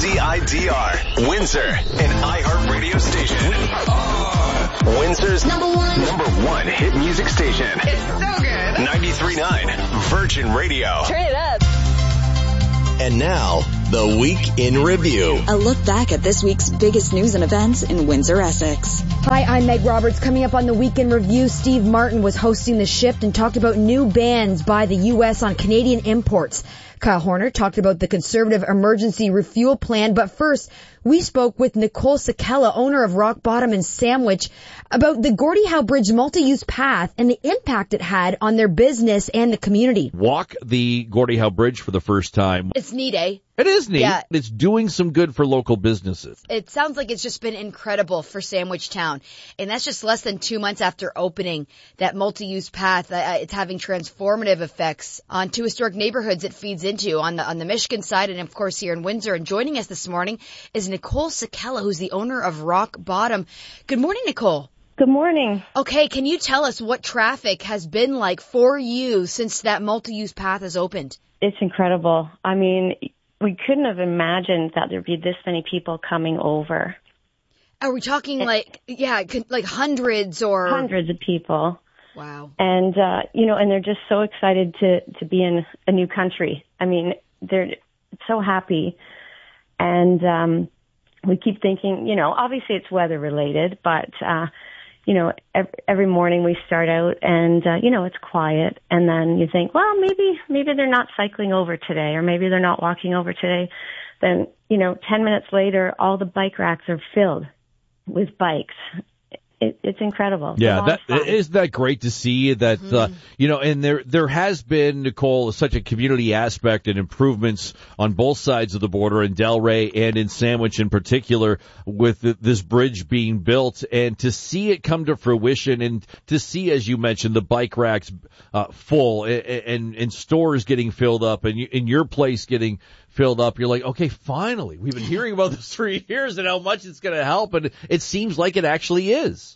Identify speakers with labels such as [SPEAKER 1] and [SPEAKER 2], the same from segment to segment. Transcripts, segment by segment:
[SPEAKER 1] WZIDR, Windsor, an iHeartRadio station. We are Windsor's number one hit music station.
[SPEAKER 2] It's so good.
[SPEAKER 1] 93.9 Virgin Radio.
[SPEAKER 2] Turn it up.
[SPEAKER 1] And now, the Week in Review.
[SPEAKER 3] A look back at this week's biggest news and events in Windsor, Essex.
[SPEAKER 4] Hi, I'm Meg Roberts. Coming up on the Week in Review, Steve Martin was hosting the Shift and talked about new bans by the U.S. on Canadian imports. Kyle Horner talked about the Conservative emergency refuel plan, but first, we spoke with Nicole Sakella, owner of Rock Bottom and Sandwich, about the Gordie Howe Bridge multi-use path and the impact it had on their business and the community.
[SPEAKER 5] Walk the Gordie Howe Bridge for the first time.
[SPEAKER 6] It's neat, eh?
[SPEAKER 5] It is neat.
[SPEAKER 6] Yeah.
[SPEAKER 5] It's doing some good for local businesses.
[SPEAKER 6] It sounds like it's just been incredible for Sandwich Town. And that's just less than 2 months after opening that multi-use path. It's having transformative effects on two historic neighborhoods it feeds into on the Michigan side and, of course, here in Windsor. And joining us this morning is Nicole Sakella, who's the owner of Rock Bottom. Good morning, Nicole.
[SPEAKER 7] Good morning.
[SPEAKER 6] Okay, can you tell us what traffic has been like for you since that multi-use path has opened?
[SPEAKER 7] It's incredible. I mean, we couldn't have imagined that there'd be this many people coming over.
[SPEAKER 6] Are we talking like hundreds or?
[SPEAKER 7] Hundreds of people.
[SPEAKER 6] Wow.
[SPEAKER 7] And, and they're just so excited to be in a new country. I mean, they're so happy. And, we keep thinking, obviously it's weather related, but, every morning we start out and, it's quiet. And then you think, well, maybe they're not cycling over today, or maybe they're not walking over today. Then, 10 minutes later, all the bike racks are filled with bikes. It's incredible.
[SPEAKER 5] Yeah, isn't that great to see that, and there has been, Nicole, such a community aspect and improvements on both sides of the border in Delray and in Sandwich in particular with this bridge being built, and to see it come to fruition and to see, as you mentioned, the bike racks full and stores getting filled up and in your place getting filled up, you're like, okay, finally, we've been hearing about this 3 years and how much it's going to help, and it seems like it actually is.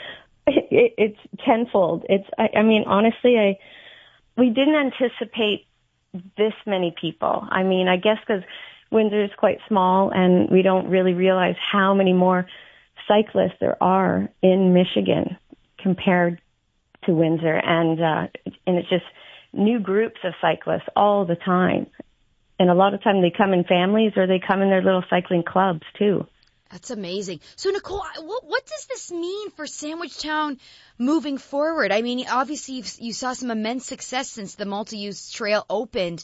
[SPEAKER 7] It's tenfold. Honestly, we didn't anticipate this many people. I mean, I guess because Windsor is quite small and we don't really realize how many more cyclists there are in Michigan compared to Windsor, and it's just new groups of cyclists all the time. And a lot of time they come in families or they come in their little cycling clubs too.
[SPEAKER 6] That's amazing. So, Nicole, what does this mean for Sandwich Town moving forward? I mean, obviously you saw some immense success since the multi-use trail opened.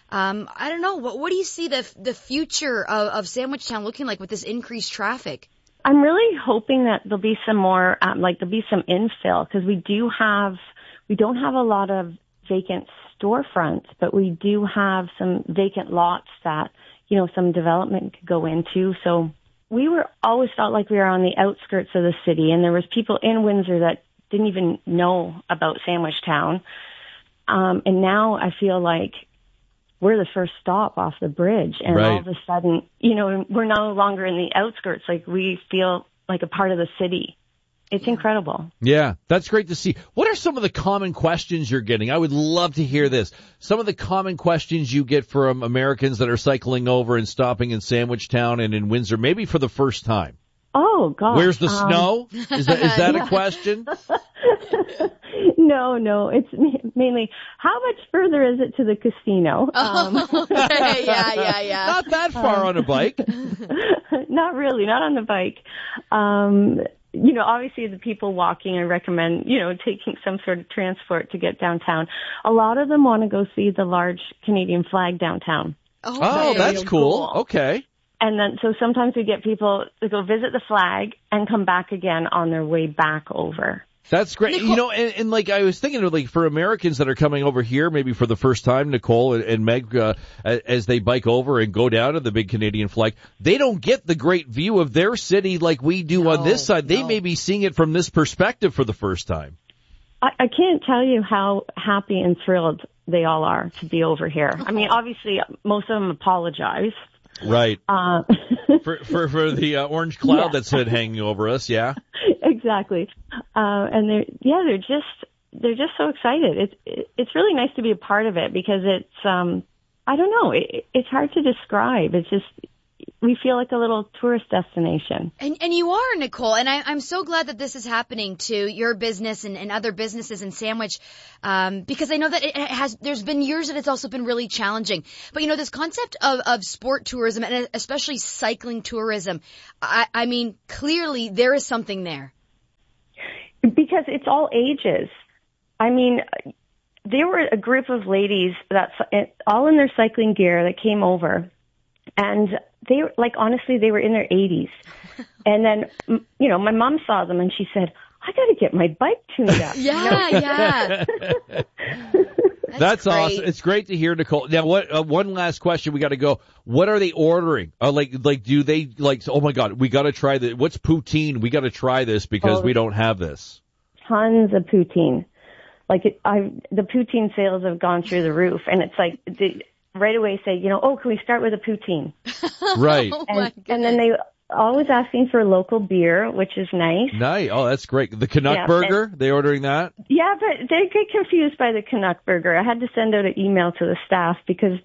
[SPEAKER 6] I don't know. What do you see the future of Sandwich Town looking like with this increased traffic?
[SPEAKER 7] I'm really hoping that there'll be some more, there'll be some infill, because we don't have a lot of vacant storefronts, but we do have some vacant lots that, some development could go into. So we always felt like we were on the outskirts of the city, and there was people in Windsor that didn't even know about Sandwich Town. And now I feel like we're the first stop off the bridge, and
[SPEAKER 5] right.
[SPEAKER 7] All of a sudden, we're no longer in the outskirts. Like, we feel like a part of the city. It's incredible.
[SPEAKER 5] Yeah, that's great to see. What are some of the common questions you're getting? I would love to hear this. Some of the common questions you get from Americans that are cycling over and stopping in Sandwich Town and in Windsor, maybe for the first time.
[SPEAKER 7] Oh, gosh.
[SPEAKER 5] Where's the snow? Is that a question?
[SPEAKER 7] No. It's mainly, how much further is it to the casino?
[SPEAKER 6] Yeah.
[SPEAKER 5] Not that far on a bike.
[SPEAKER 7] Not really, not on the bike. Obviously the people walking, I recommend, taking some sort of transport to get downtown. A lot of them want to go see the large Canadian flag downtown.
[SPEAKER 5] Oh, that's cool. Okay.
[SPEAKER 7] And then, so sometimes we get people to go visit the flag and come back again on their way back over.
[SPEAKER 5] That's great.
[SPEAKER 6] Nicole,
[SPEAKER 5] and like I was thinking of, like, for Americans that are coming over here maybe for the first time, Nicole and Meg, as they bike over and go down to the big Canadian flag, they don't get the great view of their city like we do on this side. They may be seeing it from this perspective for the first time.
[SPEAKER 7] I can't tell you how happy and thrilled they all are to be over here. I mean, obviously, most of them apologize.
[SPEAKER 5] Right. For the orange cloud that's hanging over us, yeah.
[SPEAKER 7] Exactly. And they're just so excited. It's really nice to be a part of it, because it's I don't know, it's hard to describe. It's just, we feel like a little tourist destination.
[SPEAKER 6] And you are, Nicole, and I'm so glad that this is happening to your business and other businesses in Sandwich, because I know that there's been years that it's also been really challenging. But this concept of sport tourism and especially cycling tourism, I mean, clearly there is something there.
[SPEAKER 7] Because it's all ages. I mean, there were a group of ladies that all in their cycling gear that came over, and they honestly, they were in their 80s. And then, my mom saw them and she said, I got to get my bike tuned up.
[SPEAKER 6] Yeah.
[SPEAKER 5] That's awesome. It's great to hear, Nicole. Now, what? One last question. We got to go. What are they ordering? Do they oh my God, we got to try this. What's poutine? We got to try this because we don't have this.
[SPEAKER 7] Tons of poutine. The poutine sales have gone through the roof, and it's like they right away say, can we start with a poutine?
[SPEAKER 5] Right.
[SPEAKER 7] And then they always asking for local beer, which is nice.
[SPEAKER 5] Nice. Oh, that's great. The Canuck burger, they ordering that?
[SPEAKER 7] Yeah, but they get confused by the Canuck burger. I had to send out an email to the staff because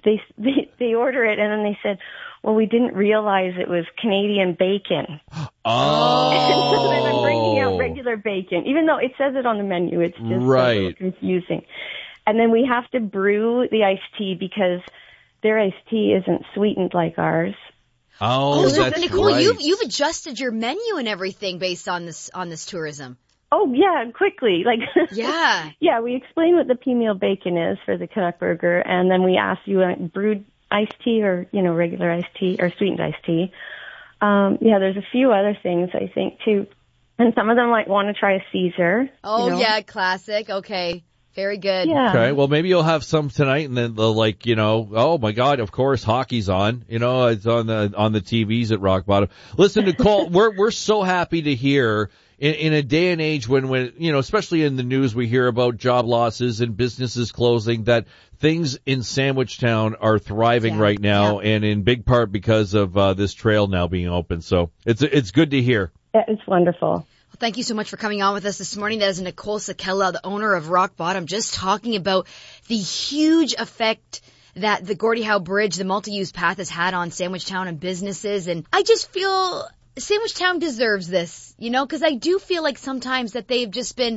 [SPEAKER 7] they order it and then they said, well, we didn't realize it was Canadian bacon.
[SPEAKER 5] Oh.
[SPEAKER 7] And so then I'm bringing out regular bacon, even though it says it on the menu. It's just a little confusing. And then we have to brew the iced tea because their iced tea isn't sweetened like ours.
[SPEAKER 5] Oh,
[SPEAKER 6] so
[SPEAKER 5] that's
[SPEAKER 6] Nicole,
[SPEAKER 5] right.
[SPEAKER 6] you've adjusted your menu and everything based on this tourism.
[SPEAKER 7] Oh yeah, quickly.
[SPEAKER 6] Yeah.
[SPEAKER 7] Yeah, we explain what the pea meal bacon is for the Canuck burger, and then we ask you brewed iced tea or regular iced tea or sweetened iced tea. There's a few other things I think too, and some of them want to try a Caesar.
[SPEAKER 6] Oh yeah, classic. Okay. Very good.
[SPEAKER 7] Yeah.
[SPEAKER 5] Okay, well, maybe you'll have some tonight, and then they'll oh my God, of course, hockey's on. It's on the TVs at Rock Bottom. Listen, Nicole, we're so happy to hear in a day and age when especially in the news we hear about job losses and businesses closing, that things in Sandwich Town are thriving right now, and in big part because of this trail now being open. So it's good to hear.
[SPEAKER 7] It's wonderful.
[SPEAKER 6] Well, thank you so much for coming on with us this morning. That is Nicole Sakella, the owner of Rock Bottom, just talking about the huge effect that the Gordie Howe Bridge, the multi-use path, has had on Sandwich Town and businesses. And I just feel Sandwich Town deserves this, because I do feel like sometimes that they've just been,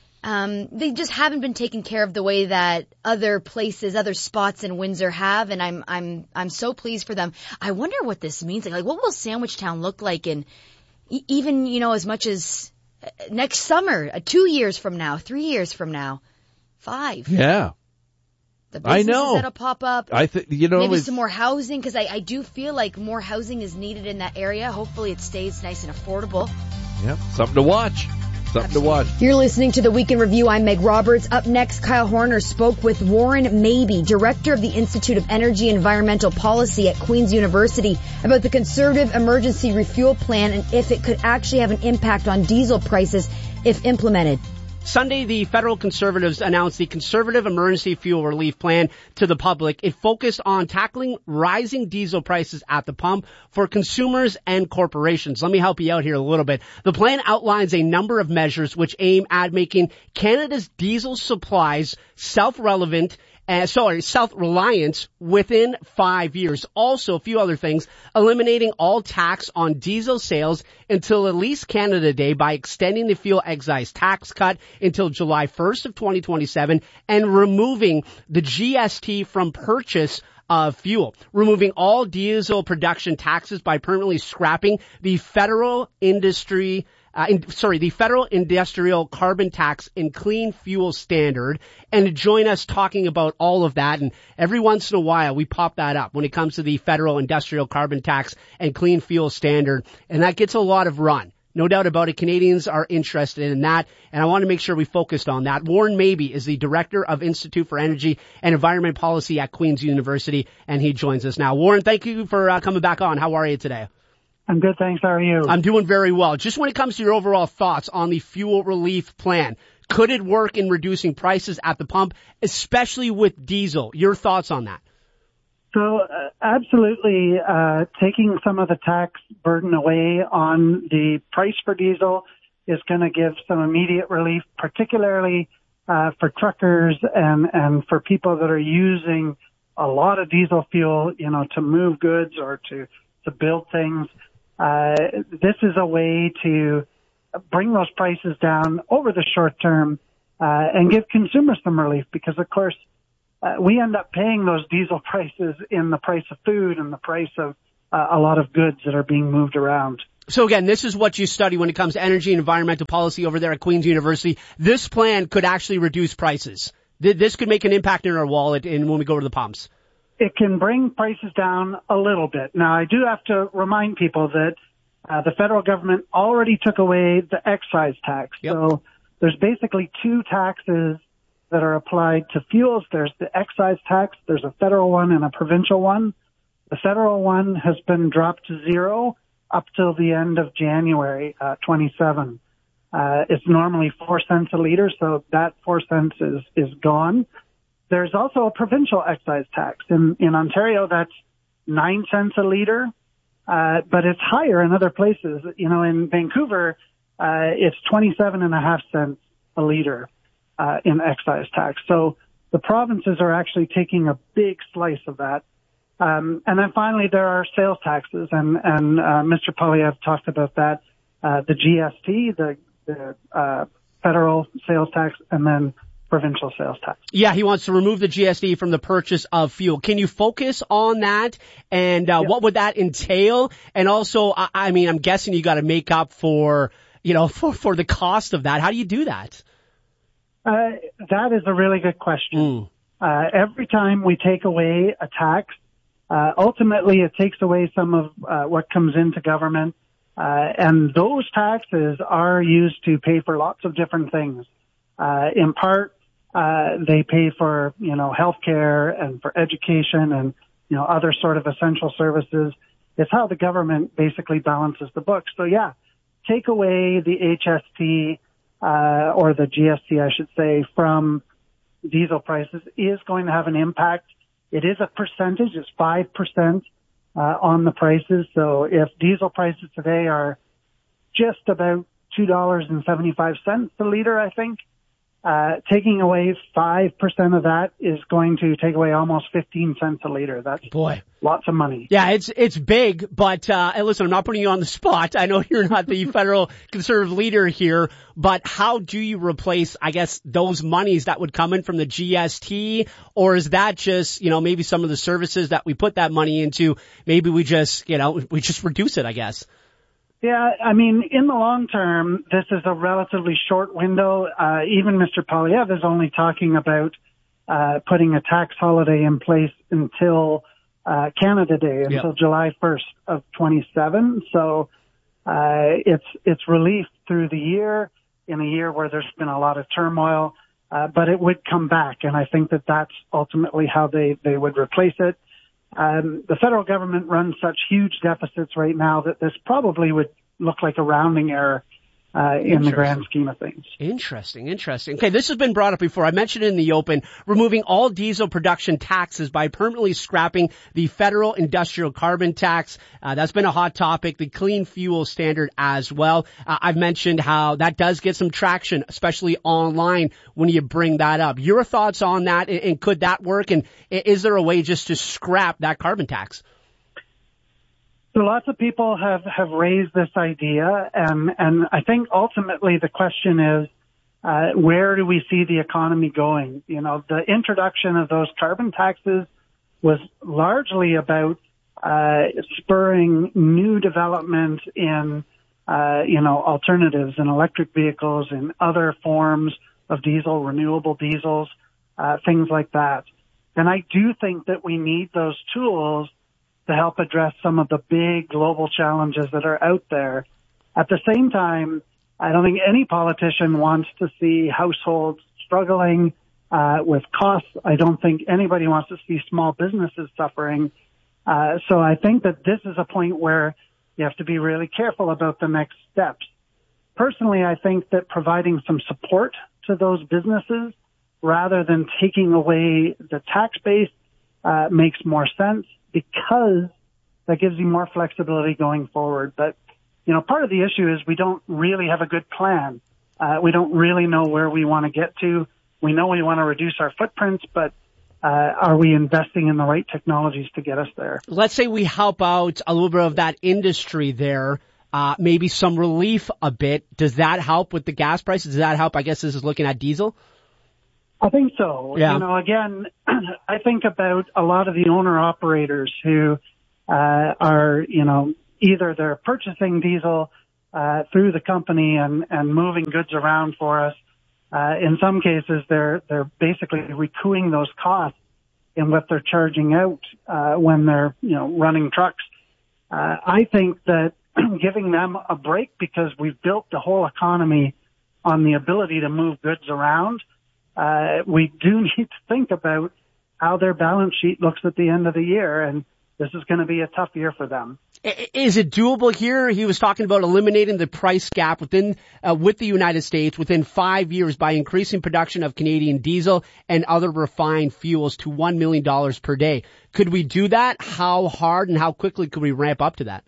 [SPEAKER 6] they just haven't been taken care of the way that other places, other spots in Windsor have. And I'm so pleased for them. I wonder what this means. Like what will Sandwich Town look like in even, as much as next summer, 2 years from now, 3 years from now, 5.
[SPEAKER 5] Yeah.
[SPEAKER 6] The businesses
[SPEAKER 5] I know.
[SPEAKER 6] that'll pop up.
[SPEAKER 5] I think,
[SPEAKER 6] maybe some more housing, because I do feel like more housing is needed in that area. Hopefully it stays nice and affordable.
[SPEAKER 5] Yeah. Something to watch. To watch.
[SPEAKER 4] You're listening to the Week in Review. I'm Meg Roberts. Up next, Kyle Horner spoke with Warren Mabey, director of the Institute of Energy and Environmental Policy at Queen's University, about the Conservative Emergency Refuel Plan and if it could actually have an impact on diesel prices if implemented.
[SPEAKER 2] Sunday, the federal Conservatives announced the Conservative Emergency Fuel Relief Plan to the public. It focused on tackling rising diesel prices at the pump for consumers and corporations. Let me help you out here a little bit. The plan outlines a number of measures which aim at making Canada's diesel supplies self-reliant within 5 years. Also, a few other things, eliminating all tax on diesel sales until at least Canada Day by extending the fuel excise tax cut until July 1st of 2027 and removing the GST from purchase of fuel, removing all diesel production taxes by permanently scrapping the federal the federal industrial carbon tax and clean fuel standard. And to join us talking about all of that, and every once in a while we pop that up when it comes to the federal industrial carbon tax and clean fuel standard, and that gets a lot of run. No doubt about it, Canadians are interested in that, and I want to make sure we focused on that. Warren Mabey is the Director of Institute for Energy and Environment Policy at Queen's University, and he joins us now. Warren, thank you for coming back on. How are you today?
[SPEAKER 8] I'm good, thanks. How are you?
[SPEAKER 2] I'm doing very well. Just when it comes to your overall thoughts on the fuel relief plan, could it work in reducing prices at the pump, especially with diesel? Your thoughts on that?
[SPEAKER 8] So, absolutely, taking some of the tax burden away on the price for diesel is going to give some immediate relief, particularly for truckers and for people that are using a lot of diesel fuel, to move goods or to to build things. This is a way to bring those prices down over the short term and give consumers some relief because, of course, we end up paying those diesel prices in the price of food and the price of a lot of goods that are being moved around.
[SPEAKER 2] So again, this is what you study when it comes to energy and environmental policy over there at Queen's University. This plan could actually reduce prices. This could make an impact in our wallet and when we go to the pumps.
[SPEAKER 8] It can bring prices down a little bit. Now, I do have to remind people that the federal government already took away the excise tax.
[SPEAKER 2] Yep.
[SPEAKER 8] So there's basically two taxes that are applied to fuels. There's the excise tax. There's a federal one and a provincial one. The federal one has been dropped to zero up till the end of January 27. It's normally 4 cents a liter, so that 4 cents is gone. There's also a provincial excise tax. In Ontario, that's 9 cents a liter, but it's higher in other places. You know, in Vancouver, it's 27.5 cents a liter in excise tax. So the provinces are actually taking a big slice of that. And then finally, there are sales taxes, and Mr. Poilievre talked about that. The GST, the federal sales tax, and then provincial sales tax.
[SPEAKER 2] Yeah, he wants to remove the GST from the purchase of fuel. Can you focus on that? And what would that entail? And also, I mean, I'm guessing you got to make up for, you know, for the cost of that. How do you do that?
[SPEAKER 8] That is a really good question. Every time we take away a tax, ultimately it takes away some of what comes into government. And those taxes are used to pay for lots of different things. In part, they pay for, you know, healthcare and for education and, you know, other sort of essential services. It's how the government basically balances the books. So yeah, take away the HST, or the GST, I should say, from diesel prices is going to have an impact. It is a percentage. It's 5%, on the prices. So if diesel prices today are just about $2.75 a liter, I think, taking away 5% of that is going to take away almost 15 cents a liter. That's lots of money.
[SPEAKER 2] Yeah, it's big, but listen, I'm not putting you on the spot. I know you're not the federal conservative leader here, but how do you replace, I guess, those monies that would come in from the GST, or is that just, you know, maybe some of the services that we put that money into, maybe we just, you know, we just reduce it, I guess?
[SPEAKER 8] Yeah, I mean, in the long term, this is a relatively short window. Even Mr. Poilievre is only talking about putting a tax holiday in place until Canada Day, until July 1st of 27. So it's relief through the year, in a year where there's been a lot of turmoil, but it would come back, and I think that that's ultimately how they would replace it. The federal government runs such huge deficits right now that this probably would look like a rounding error in the grand scheme of things.
[SPEAKER 2] Interesting. Okay, this has been brought up before. I mentioned it in the open, removing all diesel production taxes by permanently scrapping the federal industrial carbon tax. That's been a hot topic, the clean fuel standard as well. I've mentioned how that does get some traction, especially online when you bring that up. Your thoughts on that, and could that work? And is there a way just to scrap that carbon tax?
[SPEAKER 8] So lots of people have raised this idea, and I think ultimately the question is, where do we see the economy going? You know, the introduction of those carbon taxes was largely about spurring new development in, you know, alternatives in electric vehicles and other forms of diesel, renewable diesels, things like that. And I do think that we need those tools to help address some of the big global challenges that are out there. At the same time, I don't think any politician wants to see households struggling with costs. I don't think anybody wants to see small businesses suffering. So I think that this is a point where you have to be really careful about the next steps. Personally, I think that providing some support to those businesses rather than taking away the tax base makes more sense, because that gives you more flexibility going forward. But, you know, part of the issue is we don't really have a good plan. We don't really know where we want to get to. We know we want to reduce our footprints, but are we investing in the right technologies to get us there?
[SPEAKER 2] Let's say we help out a little bit of that industry there, maybe some relief a bit. Does that help with the gas prices? Does that help? I guess this is looking at diesel.
[SPEAKER 8] I think so.
[SPEAKER 2] Yeah.
[SPEAKER 8] You know, again, I think about a lot of the owner-operators who are, you know, either they're purchasing diesel through the company and moving goods around for us. In some cases, they're basically recouping those costs in what they're charging out when they're, you know, running trucks. I think that giving them a break, because we've built the whole economy on the ability to move goods around, we do need to think about how their balance sheet looks at the end of the year, and this is going to be a tough year for them.
[SPEAKER 2] Is it doable here? He was talking about eliminating the price gap within with the United States within 5 years by increasing production of Canadian diesel and other refined fuels to $1 million per day. Could we do that? How hard and how quickly could we ramp up to that?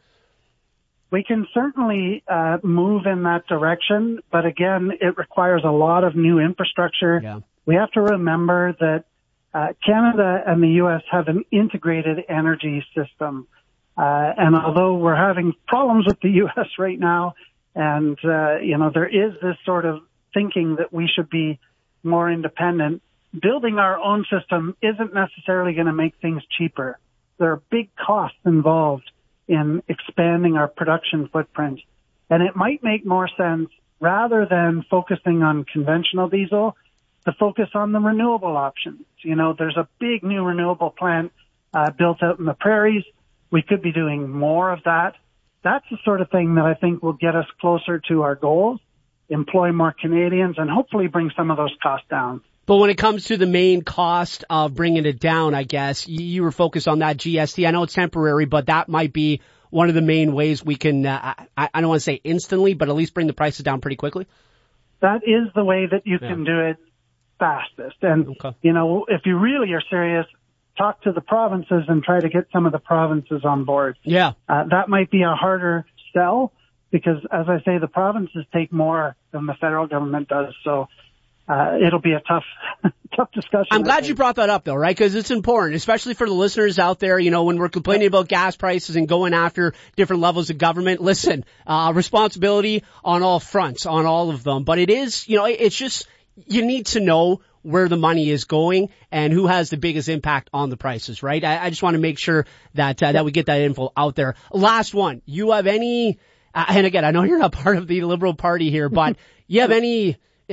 [SPEAKER 8] We can certainly move in that direction, but again, it requires a lot of new infrastructure.
[SPEAKER 2] Yeah.
[SPEAKER 8] We have to remember that Canada and the U.S. have an integrated energy system. And although we're having problems with the U.S. right now, and, you know, there is this sort of thinking that we should be more independent, building our own system isn't necessarily going to make things cheaper. There are big costs involved in expanding our production footprint. And it might make more sense, rather than focusing on conventional diesel, to focus on the renewable options. You know, there's a big new renewable plant built out in the prairies. We could be doing more of that. That's the sort of thing that I think will get us closer to our goals, employ more Canadians, and hopefully bring some of those costs down.
[SPEAKER 2] But when it comes to the main cost of bringing it down, I guess, you were focused on that GST. I know it's temporary, but that might be one of the main ways we can, I don't want to say instantly, but at least bring the prices down pretty quickly.
[SPEAKER 8] That is the way that you can do it fastest. And, you know, if you really are serious, talk to the provinces and try to get some of the provinces on board.
[SPEAKER 2] Yeah.
[SPEAKER 8] That might be a harder sell because, as I say, the provinces take more than the federal government does. So it'll be a tough discussion.
[SPEAKER 2] I'm glad you brought that up, though, right? Because it's important, especially for the listeners out there. You know, when we're complaining about gas prices and going after different levels of government, listen, responsibility on all fronts, on all of them. But it is, you know, it's just, you need to know where the money is going and who has the biggest impact on the prices, right? I just want to make sure that that we get that info out there. Last one, you have any, and again, I know you're not part of the Liberal Party here, but you have any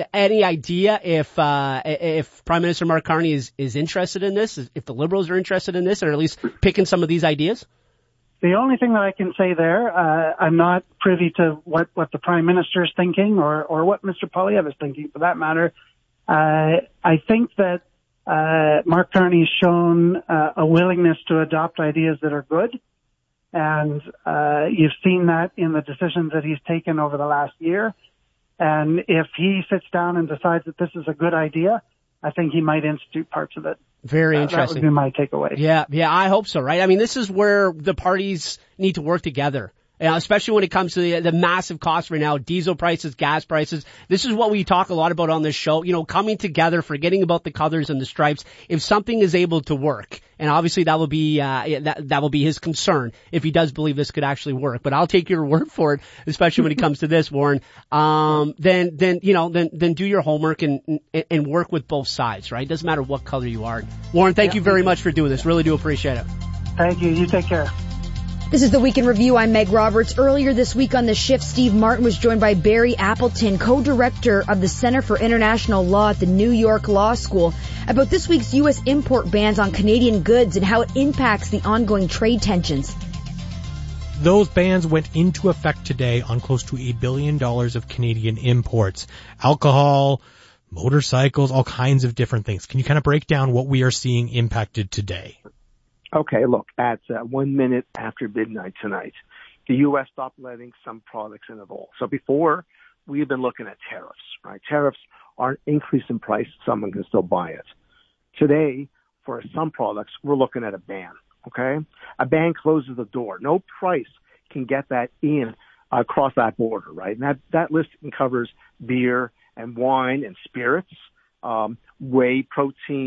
[SPEAKER 2] idea if Prime Minister Mark Carney is interested in this, if the Liberals are interested in this, or at least picking some of these ideas?
[SPEAKER 8] The only thing that I can say there, I'm not privy to what the Prime Minister is thinking or what Mr. Poilievre is thinking, for that matter. I think that Mark Carney's shown a willingness to adopt ideas that are good, and you've seen that in the decisions that he's taken over the last year. And if he sits down and decides that this is a good idea, I think he might institute parts of it.
[SPEAKER 2] Very interesting.
[SPEAKER 8] That would be my takeaway.
[SPEAKER 2] Yeah, I hope so, right? I mean, this is where the parties need to work together. Especially when it comes to the massive costs right now, diesel prices, gas prices. This is what we talk a lot about on this show, you know, coming together, forgetting about the colors and the stripes. If something is able to work, and obviously that will be, that will be his concern if he does believe this could actually work. But I'll take your word for it, especially when it comes to this, Warren. Then do your homework and work with both sides, right? Doesn't matter what color you are. Warren, thank you very much for doing this. Really do appreciate it.
[SPEAKER 8] Thank you. You take care.
[SPEAKER 4] This is the Week in Review. I'm Meg Roberts. Earlier this week on The Shift, Steve Martin was joined by Barry Appleton, co-director of the Center for International Law at the New York Law School, about this week's U.S. import bans on Canadian goods and how it impacts the ongoing trade tensions.
[SPEAKER 9] Those bans went into effect today on close to $1 billion of Canadian imports. Alcohol, motorcycles, all kinds of different things. Can you kind of break down what we are seeing impacted today?
[SPEAKER 10] Okay, look, at 1 minute after midnight tonight, the U.S. stopped letting some products in at all. So before, we've been looking at tariffs, right? Tariffs aren't increased in price. Someone can still buy it. Today, for some products, we're looking at a ban, okay? A ban closes the door. No price can get that in across that border, right? And that list covers beer and wine and spirits, whey protein,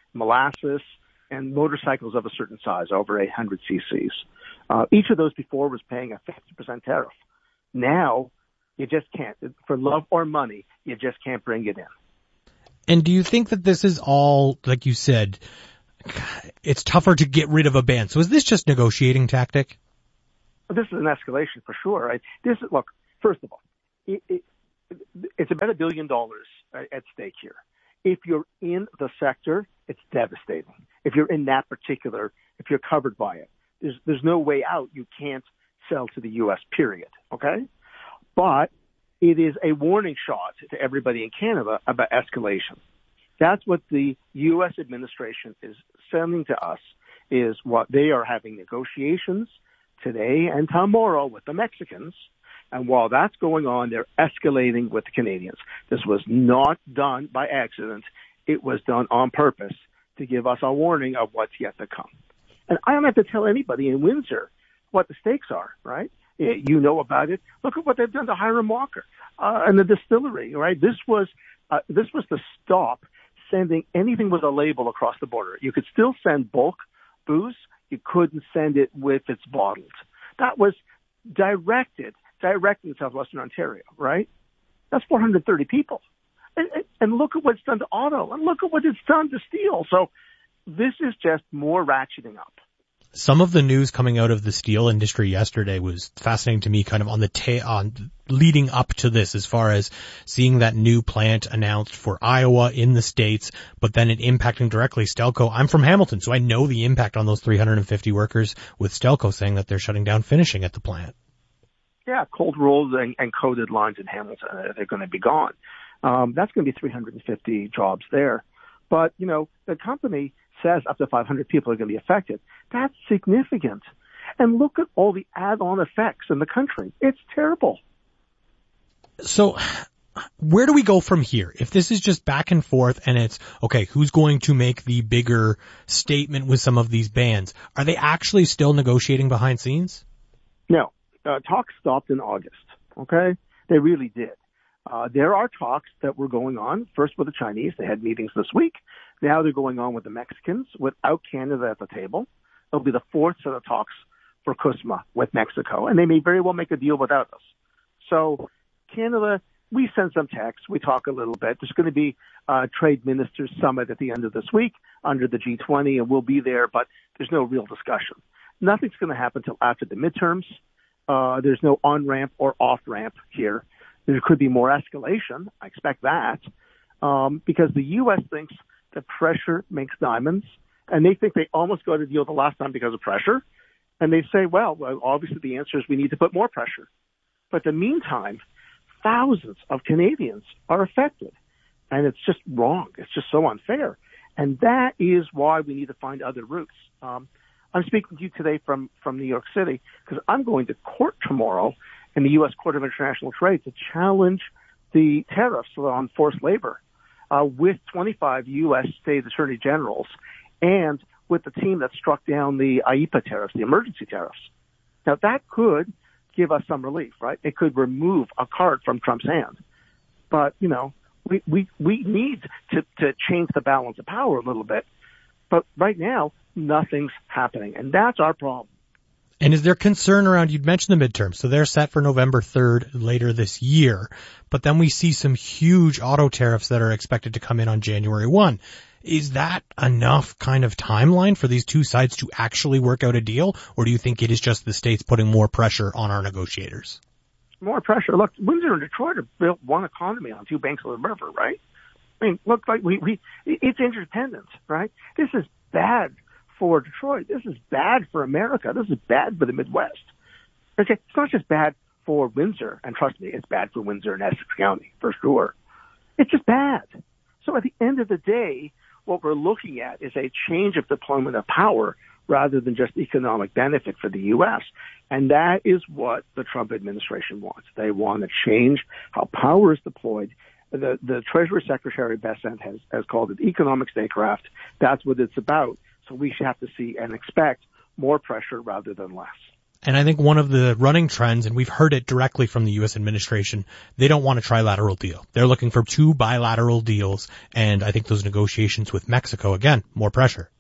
[SPEAKER 10] molasses, and motorcycles of a certain size, over 800 cc's. Each of those before was paying a 50% tariff. Now, you just can't. For love or money, you just can't bring it in.
[SPEAKER 9] And do you think that this is all, like you said, it's tougher to get rid of a ban? So is this just negotiating tactic?
[SPEAKER 10] This is an escalation for sure. Right? Look, first of all, it's about $1 billion at stake here. If you're in the sector, it's devastating. If you're in that particular, if you're covered by it, there's no way out. You can't sell to the U.S., period. Okay? But it is a warning shot to everybody in Canada about escalation. That's what the U.S. administration is sending to us, is what they are having negotiations today and tomorrow with the Mexicans. And while that's going on, they're escalating with the Canadians. This was not done by accident. It was done on purpose to give us a warning of what's yet to come. And I don't have to tell anybody in Windsor what the stakes are, right? You know about it. Look at what they've done to Hiram Walker and the distillery, right? This was to stop sending anything with a label across the border. You could still send bulk booze. You couldn't send it with its bottled. That was directed in southwestern Ontario, right? That's 430 people. And look at what's done to auto, and look at what it's done to steel. So this is just more ratcheting up.
[SPEAKER 9] Some of the news coming out of the steel industry yesterday was fascinating to me, kind of on leading up to this, as far as seeing that new plant announced for Iowa in the States, but then it impacting directly Stelco. I'm from Hamilton, so I know the impact on those 350 workers, with Stelco saying that they're shutting down finishing at the plant.
[SPEAKER 10] Yeah, cold rolled and coated lines in Hamilton, they're going to be gone. That's going to be 350 jobs there. But, the company says up to 500 people are going to be affected. That's significant. And look at all the add-on effects in the country. It's terrible.
[SPEAKER 9] So where do we go from here? If this is just back and forth and it's, okay, who's going to make the bigger statement with some of these bans? Are they actually still negotiating behind scenes?
[SPEAKER 10] No. Talks stopped in August, okay? They really did. There are talks that were going on, first with the Chinese. They had meetings this week. Now they're going on with the Mexicans without Canada at the table. It'll be the fourth set of talks for CUSMA with Mexico, and they may very well make a deal without us. So Canada, we send some texts. We talk a little bit. There's going to be a trade ministers summit at the end of this week under the G20, and we'll be there, but there's no real discussion. Nothing's going to happen until after the midterms. There's no on-ramp or off-ramp here. There could be more escalation. I expect that, because the U.S. thinks that pressure makes diamonds, and they think they almost got a deal the last time because of pressure. And they say, well, obviously the answer is we need to put more pressure. But in the meantime, thousands of Canadians are affected, and it's just wrong. It's just so unfair. And that is why we need to find other routes. I'm speaking to you today from New York City because I'm going to court tomorrow in the U.S. Court of International Trade to challenge the tariffs on forced labor with 25 U.S. state attorney generals and with the team that struck down the IEEPA tariffs, the emergency tariffs. Now, that could give us some relief, right? It could remove a card from Trump's hand. But, we need to change the balance of power a little bit. But right now, nothing's happening, and that's our problem.
[SPEAKER 9] And is there concern around, you'd mentioned the midterms, so they're set for November 3rd later this year, but then we see some huge auto tariffs that are expected to come in on January 1. Is that enough kind of timeline for these two sides to actually work out a deal, or do you think it is just the states putting more pressure on our negotiators?
[SPEAKER 10] More pressure. Look, Windsor and Detroit have built one economy on two banks of the river, right? I mean, look, like it's interdependent, right? This is bad for Detroit. This is bad for America. This is bad for the Midwest. Okay, it's not just bad for Windsor, and trust me, it's bad for Windsor and Essex County, for sure. It's just bad. So at the end of the day, what we're looking at is a change of deployment of power rather than just economic benefit for the U.S. And that is what the Trump administration wants. They want to change how power is deployed. The Treasury Secretary Bessent has called it economic statecraft. That's what it's about. So we should have to see and expect more pressure rather than less.
[SPEAKER 9] And I think one of the running trends, and we've heard it directly from the U.S. administration, they don't want a trilateral deal. They're looking for 2 bilateral deals, and I think those negotiations with Mexico, again, more pressure.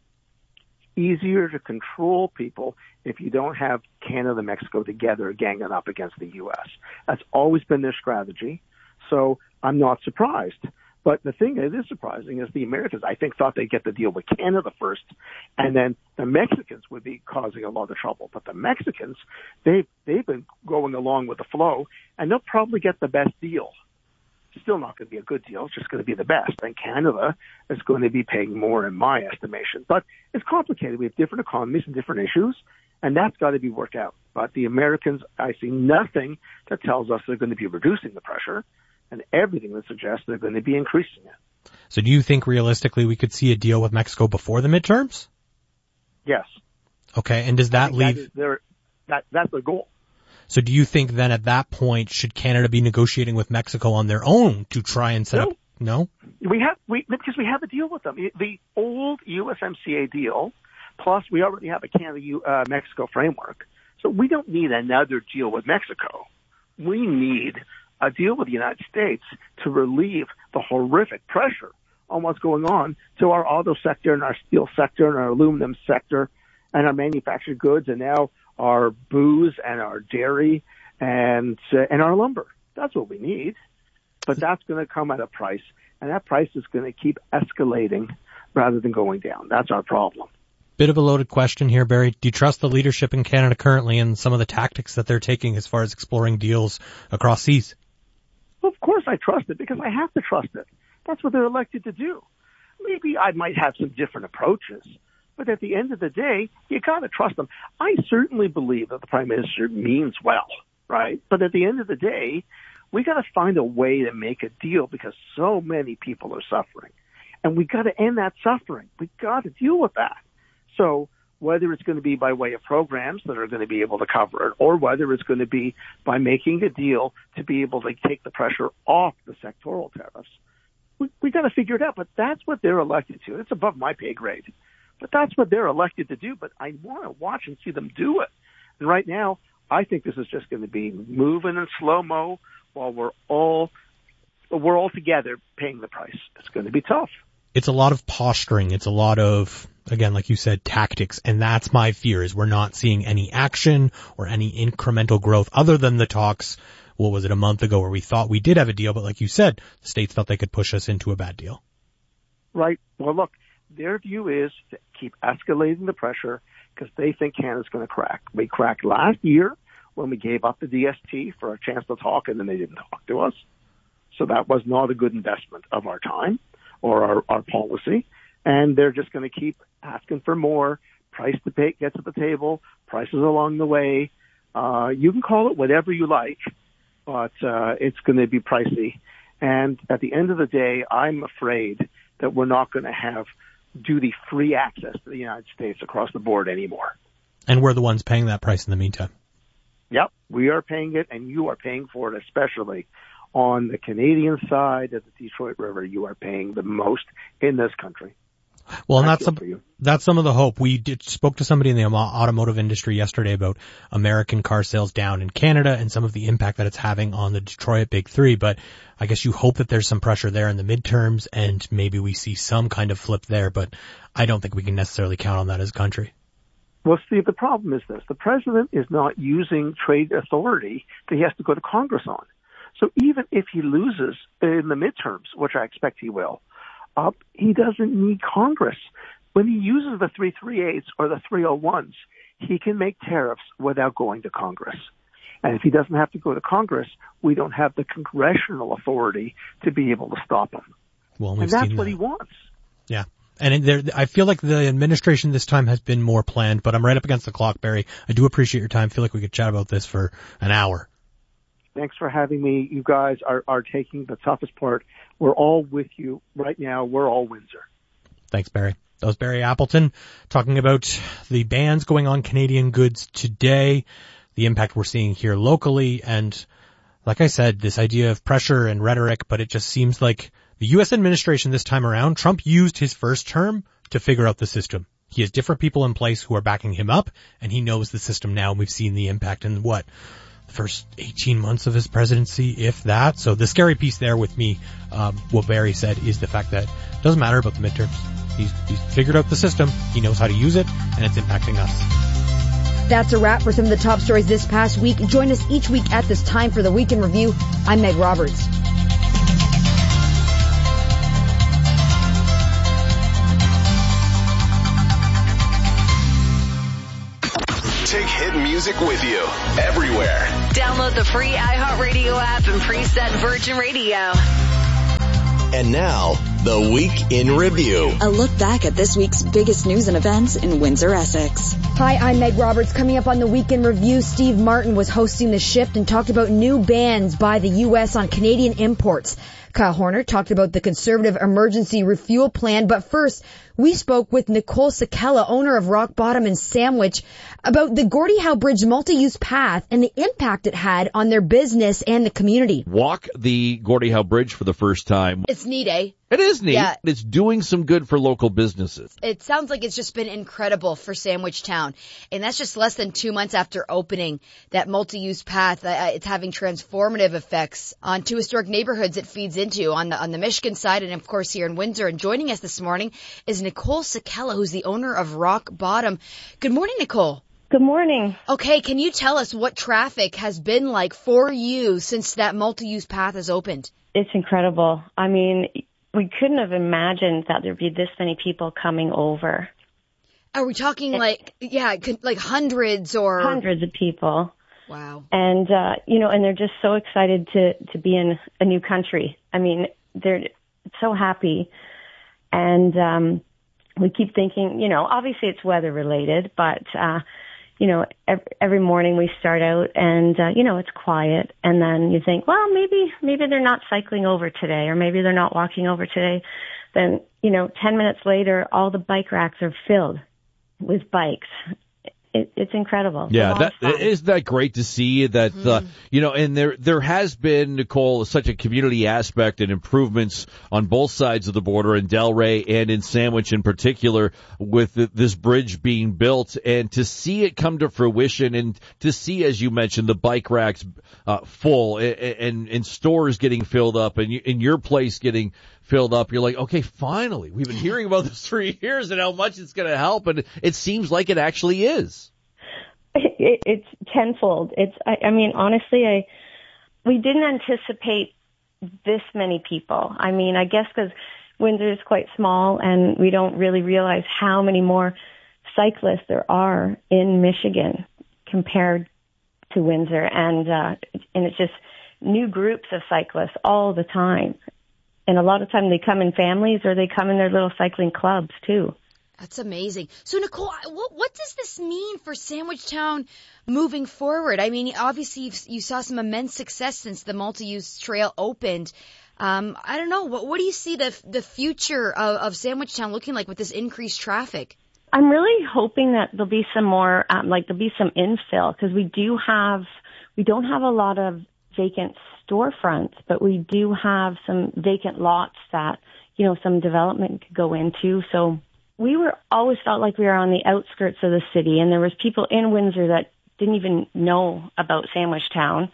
[SPEAKER 10] Easier to control people if you don't have Canada and Mexico together ganging up against the U.S. That's always been their strategy, so I'm not surprised. But the thing that is surprising is the Americans, I think, thought they'd get the deal with Canada first, and then the Mexicans would be causing a lot of trouble. But the Mexicans, they've been going along with the flow, and they'll probably get the best deal. Still not going to be a good deal. It's just going to be the best. And Canada is going to be paying more in my estimation. But it's complicated. We have different economies and different issues, and that's got to be worked out. But the Americans, I see nothing that tells us they're going to be reducing the pressure, and everything that suggests they're going to be increasing it.
[SPEAKER 9] So do you think realistically we could see a deal with Mexico before the midterms?
[SPEAKER 10] Yes.
[SPEAKER 9] Okay, and does that leave...
[SPEAKER 10] That's the goal.
[SPEAKER 9] So do you think then at that point, should Canada be negotiating with Mexico on their own to try and set up? No?
[SPEAKER 10] Because we have a deal with them. The old USMCA deal, plus we already have a Canada-Mexico framework. So we don't need another deal with Mexico. We need a deal with the United States to relieve the horrific pressure on what's going on to our auto sector and our steel sector and our aluminum sector and our manufactured goods and now our booze and our dairy and our lumber. That's what we need. But that's going to come at a price, and that price is going to keep escalating rather than going down. That's our problem.
[SPEAKER 9] Bit of a loaded question here, Barry. Do you trust the leadership in Canada currently and some of the tactics that they're taking as far as exploring deals across seas?
[SPEAKER 10] Well, of course I trust it because I have to trust it. That's what they're elected to do. Maybe I might have some different approaches, but at the end of the day, you got to trust them. I certainly believe that the Prime Minister means well, right? But at the end of the day, we got to find a way to make a deal because so many people are suffering. And we got to end that suffering. We got to deal with that. So whether it's going to be by way of programs that are going to be able to cover it, or whether it's going to be by making a deal to be able to take the pressure off the sectoral tariffs, we got to figure it out. But that's what they're elected to. It's above my pay grade. But that's what they're elected to do. But I want to watch and see them do it. And right now, I think this is just going to be moving in slow-mo while we're all together paying the price. It's going to be tough.
[SPEAKER 9] It's a lot of posturing. It's a lot of, again, like you said, tactics. And that's my fear, is we're not seeing any action or any incremental growth other than the talks. What was it, a month ago, where we thought we did have a deal, but like you said, the states thought they could push us into a bad deal.
[SPEAKER 10] Right. Well, look, their view is to keep escalating the pressure because they think Canada's going to crack. We cracked last year when we gave up the DST for a chance to talk, and then they didn't talk to us. So that was not a good investment of our time or our policy. And they're just going to keep asking for more. Price to pay gets at the table, prices along the way. You can call it whatever you like, but it's going to be pricey. And at the end of the day, I'm afraid that we're not going to have duty-free access to the United States across the board anymore.
[SPEAKER 9] And we're the ones paying that price in the meantime.
[SPEAKER 10] Yep, we are paying it, and you are paying for it, especially on the Canadian side of the Detroit River. You are paying the most in this country.
[SPEAKER 9] Well, and that's some of the hope. We spoke to somebody in the automotive industry yesterday about American car sales down in Canada and some of the impact that it's having on the Detroit Big Three. But I guess you hope that there's some pressure there in the midterms and maybe we see some kind of flip there. But I don't think we can necessarily count on that as a country.
[SPEAKER 10] Well, Steve, the problem is this. The president is not using trade authority that he has to go to Congress on. So even if he loses in the midterms, which I expect he will, he doesn't need Congress. When he uses the 338s or the 301s, he can make tariffs without going to Congress. And if he doesn't have to go to Congress, we don't have the congressional authority to be able to stop him.
[SPEAKER 9] Well,
[SPEAKER 10] and that's what he wants.
[SPEAKER 9] Yeah. And I feel like the administration this time has been more planned, but I'm right up against the clock, Barry. I do appreciate your time. I feel like we could chat about this for an hour.
[SPEAKER 10] Thanks for having me. You guys are taking the toughest part. We're all with you right now. We're all Windsor.
[SPEAKER 9] Thanks, Barry. That was Barry Appleton talking about the bans going on Canadian goods today, the impact we're seeing here locally, and like I said, this idea of pressure and rhetoric, but it just seems like the U.S. administration this time around, Trump used his first term to figure out the system. He has different people in place who are backing him up, and he knows the system now. We've seen the impact in the first 18 months of his presidency, if that. So the scary piece there with me, what Barry said, is the fact that it doesn't matter about the midterms. He's figured out the system. He knows how to use it, and it's impacting us.
[SPEAKER 4] That's a wrap for some of the top stories this past week. Join us each week at this time for the Week in Review. I'm Meg Roberts.
[SPEAKER 1] Take hit music with you everywhere.
[SPEAKER 11] Download the free iHeartRadio app and preset Virgin Radio.
[SPEAKER 1] And now, the Week in Review.
[SPEAKER 3] A look back at this week's biggest news and events in Windsor, Essex.
[SPEAKER 4] Hi, I'm Meg Roberts. Coming up on the Week in Review, Steve Martin was hosting the Shift and talked about new bans by the U.S. on Canadian imports. Kyle Horner talked about the Conservative Emergency Refuel Plan, but first, we spoke with Nicole Sakella, owner of Rock Bottom in Sandwich, about the Gordie Howe Bridge multi-use path and the impact it had on their business and the community.
[SPEAKER 5] Walk the Gordie Howe Bridge for the first time.
[SPEAKER 6] It's neat, eh?
[SPEAKER 5] It is neat.
[SPEAKER 6] Yeah.
[SPEAKER 5] It's doing some good for local businesses.
[SPEAKER 6] It sounds like it's just been incredible for Sandwich Town. And that's just less than 2 months after opening that multi-use path. It's having transformative effects on two historic neighborhoods it feeds into on the Michigan side and, of course, here in Windsor. And joining us this morning is Nicole Sakella, who's the owner of Rock Bottom. Good morning, Nicole.
[SPEAKER 7] Good morning.
[SPEAKER 6] Okay, can you tell us what traffic has been like for you since that multi-use path has opened?
[SPEAKER 7] It's incredible. I mean, we couldn't have imagined that there'd be this many people coming over.
[SPEAKER 6] Are we talking like hundreds or?
[SPEAKER 7] Hundreds of people.
[SPEAKER 6] Wow.
[SPEAKER 7] And, and they're just so excited to be in a new country. I mean, they're so happy. And, we keep thinking, obviously it's weather related, but, every morning we start out and, it's quiet. And then you think, well, maybe they're not cycling over today or maybe they're not walking over today. Then, 10 minutes later, all the bike racks are filled with bikes. It's incredible.
[SPEAKER 5] Yeah, isn't that great to see that, and there has been, Nicole, such a community aspect and improvements on both sides of the border in Delray and in Sandwich in particular with this bridge being built, and to see it come to fruition and to see, as you mentioned, the bike racks full and stores getting filled up and your place getting filled up. You're like, okay, finally, we've been hearing about this for years and how much it's going to help, and it seems like it actually is.
[SPEAKER 7] It's tenfold. Honestly, we didn't anticipate this many people. I mean, I guess because Windsor is quite small and we don't really realize how many more cyclists there are in Michigan compared to Windsor, and it's just new groups of cyclists all the time. And a lot of time they come in families or they come in their little cycling clubs too.
[SPEAKER 6] That's amazing. So, Nicole, what does this mean for Sandwich Town moving forward? I mean, obviously you saw some immense success since the multi-use trail opened. I don't know. What do you see the future of Sandwich Town looking like with this increased traffic?
[SPEAKER 7] I'm really hoping that there'll be some more, there'll be some infill, because we don't have a lot of vacant storefronts, but we do have some vacant lots that, some development could go into. So we always felt like we were on the outskirts of the city, and there was people in Windsor that didn't even know about Sandwich Town.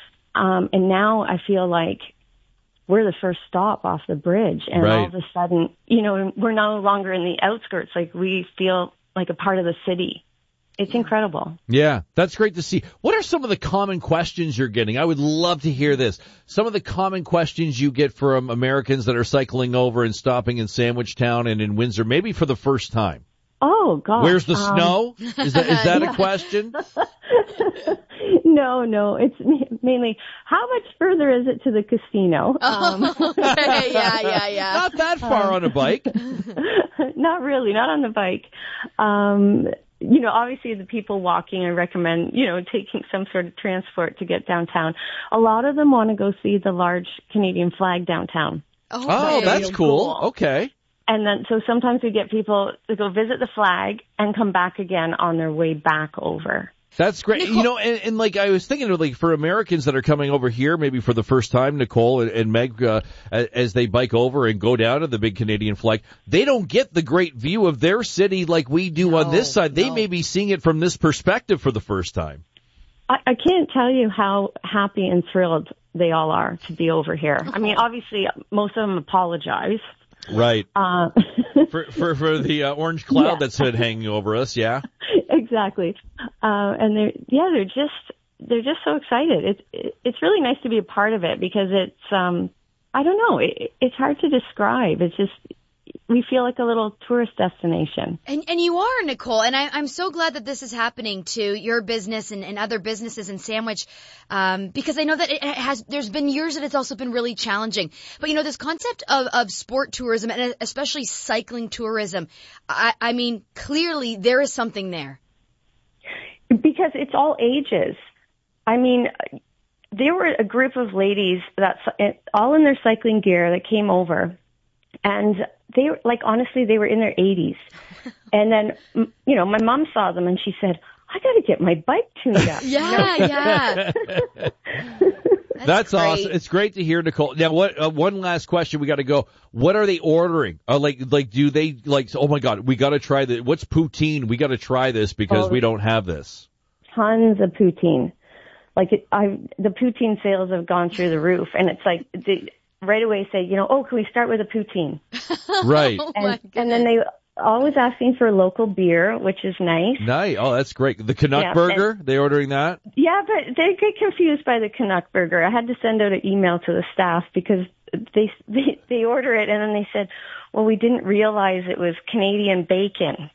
[SPEAKER 7] And now I feel like we're the first stop off the bridge, and
[SPEAKER 5] right.
[SPEAKER 7] All of a sudden, we're no longer in the outskirts. Like, we feel like a part of the city. It's incredible.
[SPEAKER 5] Yeah, that's great to see. What are some of the common questions you're getting? I would love to hear this. Some of the common questions you get from Americans that are cycling over and stopping in Sandwich Town and in Windsor, maybe for the first time.
[SPEAKER 7] Oh, God.
[SPEAKER 5] Where's the snow? Is that a question?
[SPEAKER 7] No. It's mainly, how much further is it to the casino?
[SPEAKER 6] Yeah.
[SPEAKER 5] Not that far on a bike.
[SPEAKER 7] Not really, not on the bike. Obviously the people walking, I recommend, taking some sort of transport to get downtown. A lot of them want to go see the large Canadian flag downtown.
[SPEAKER 5] Oh, that's cool. Okay.
[SPEAKER 7] And then, so sometimes we get people to go visit the flag and come back again on their way back over.
[SPEAKER 5] That's great.
[SPEAKER 6] Nicole,
[SPEAKER 5] You know, and like I was thinking of like for Americans that are coming over here maybe for the first time, Nicole and Meg, as they bike over and go down to the big Canadian flag, they don't get the great view of their city like we do on this side. They may be seeing it from this perspective for the first time.
[SPEAKER 7] I can't tell you how happy and thrilled they all are to be over here. I mean, obviously, most of them apologize.
[SPEAKER 5] Right. For the orange cloud that's been hanging over us, yeah.
[SPEAKER 7] Exactly. And they're just so excited. It's really nice to be a part of it because it's I don't know, it's hard to describe. It's just we feel like a little tourist destination.
[SPEAKER 6] And you are, Nicole, and I'm so glad that this is happening to your business and other businesses in Sandwich, because I know that there's been years that it's also been really challenging. But you know, this concept of sport tourism and especially cycling tourism, I mean, clearly there is something there.
[SPEAKER 7] Because it's all ages. I mean, there were a group of ladies that all in their cycling gear that came over. And they were, like, honestly, they were in their 80s. And then, you know, my mom saw them and she said, I got to get my bike tuned up.
[SPEAKER 6] Yeah.
[SPEAKER 5] That's awesome. It's great to hear, Nicole. Now, one last question. We got to go. What are they ordering? Like, do they oh my God, we got to try this. What's poutine? We got to try this because we don't have this.
[SPEAKER 7] Tons of poutine. Like, the poutine sales have gone through the roof. And it's like, right away say, you know, can we start with a poutine?
[SPEAKER 5] Right.
[SPEAKER 7] And then they always asking for local beer, which is nice.
[SPEAKER 5] Nice. Oh, that's great. The Canuck burger, they ordering that?
[SPEAKER 7] Yeah, but they get confused by the Canuck burger. I had to send out an email to the staff because they order it and then they said, well, we didn't realize it was Canadian bacon.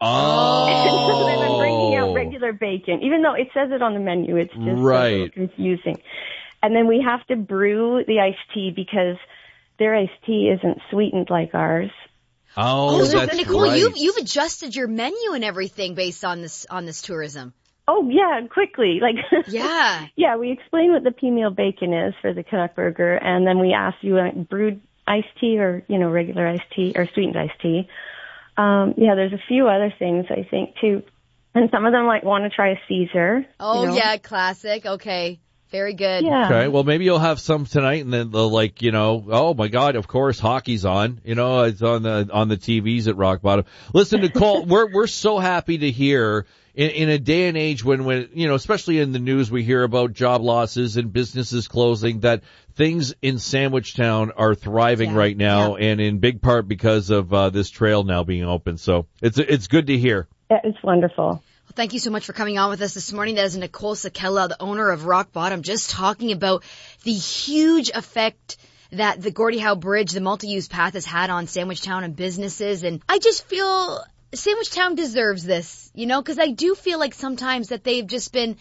[SPEAKER 5] Oh.
[SPEAKER 7] So they've been bringing out regular bacon, even though it says it on the menu. It's just a little confusing. And then we have to brew the iced tea because their iced tea isn't sweetened like ours.
[SPEAKER 5] Oh, that's
[SPEAKER 6] Nicole,
[SPEAKER 5] right.
[SPEAKER 6] you've adjusted your menu and everything based on this tourism.
[SPEAKER 7] Oh yeah, quickly.
[SPEAKER 6] Yeah.
[SPEAKER 7] Yeah, we explain what the pea meal bacon is for the Canuck burger, and then we ask you brewed iced tea or, you know, regular iced tea or sweetened iced tea. Yeah, there's a few other things I think too. And some of them want to try a Caesar.
[SPEAKER 6] Oh,
[SPEAKER 7] you know?
[SPEAKER 6] yeah, classic. Okay. Very good.
[SPEAKER 7] Yeah.
[SPEAKER 5] Okay, well, maybe you'll have some tonight, and then they'll oh my God, of course, hockey's on. You know, it's on the TVs at Rock Bottom. Listen, Nicole, we're so happy to hear in a day and age when you know, especially in the news, we hear about job losses and businesses closing, that things in Sandwich Town are thriving right now, and in big part because of this trail now being open. So it's good to hear.
[SPEAKER 7] Yeah, it's wonderful.
[SPEAKER 6] Well, thank you so much for coming on with us this morning. That is Nicole Sakella, the owner of Rock Bottom, just talking about the huge effect that the Gordie Howe Bridge, the multi-use path, has had on Sandwich Town and businesses. And I just feel Sandwich Town deserves this, you know, because I do feel like sometimes that they've just been,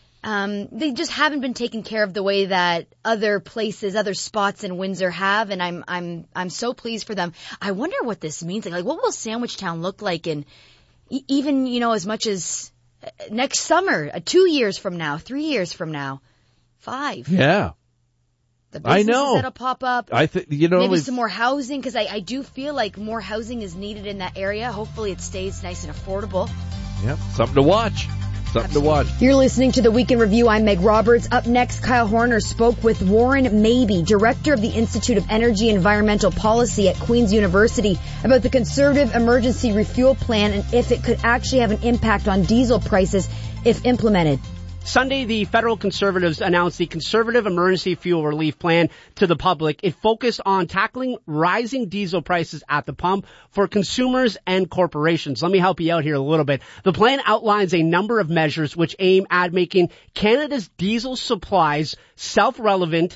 [SPEAKER 6] they just haven't been taken care of the way that other places, other spots in Windsor have. And I'm so pleased for them. I wonder what this means. Like what will Sandwich Town look like in even, you know, as much as next summer, 2 years from now, 3 years from now, 5.
[SPEAKER 5] Yeah.
[SPEAKER 6] The businesses
[SPEAKER 5] I know.
[SPEAKER 6] that'll pop up.
[SPEAKER 5] You know,
[SPEAKER 6] maybe some more housing, because I do feel like more housing is needed in that area. Hopefully it stays nice and affordable.
[SPEAKER 5] Yeah, something to watch. Something to watch.
[SPEAKER 4] You're listening to the Week in Review. I'm Meg Roberts. Up next, Kyle Horner spoke with Warren Mabey, director of the Institute of Energy and Environmental Policy at Queen's University, about the Conservative Emergency Refuel Plan and if it could actually have an impact on diesel prices if implemented.
[SPEAKER 2] Sunday, the federal Conservatives announced the Conservative Emergency Fuel Relief Plan to the public. It focused on tackling rising diesel prices at the pump for consumers and corporations. Let me help you out here a little bit. The plan outlines a number of measures which aim at making Canada's diesel supplies self-reliant